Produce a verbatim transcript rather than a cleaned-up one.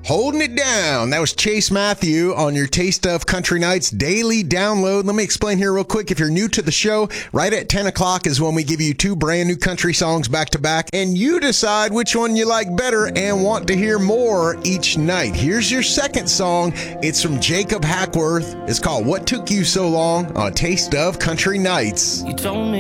Holding it down. That was Chase Matthew on your Taste of Country Nights daily download. Let me explain here real quick. If you're new to the show, right at ten o'clock is when we give you two brand new country songs back to back, and you decide which one you like better and want to hear more each night. Here's your second song. It's from Jacob Hackworth. It's called What Took You So Long on Taste of Country Nights. You told me